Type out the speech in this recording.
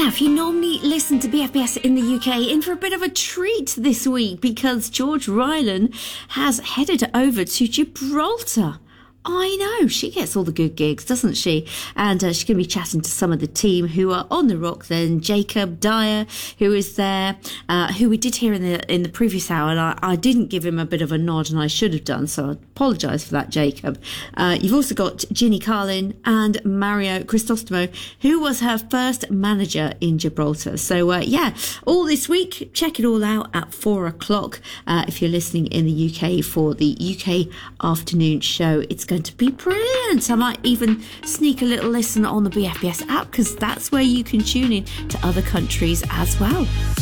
if you normally listen to BFBS in the UK, in for a bit of a treat this week because George Ryland has headed over to Gibraltar. I know, she gets all the good gigs, doesn't she? And she's going to be chatting to some of the team who are on the rock then. Jacob Dyer, who is there, who we did hear in the previous hour, and I didn't give him a bit of a nod, and I should have done, so I apologise for that, Jacob. You've also got Ginny Carlin and Mario Cristostomo, who was her first manager in Gibraltar. So, all this week, check it all out at 4 o'clock if you're listening in the UK for the UK afternoon show. It's going to be brilliant. I might even sneak a little listen on the BFBS app because that's where you can tune in to other countries as well.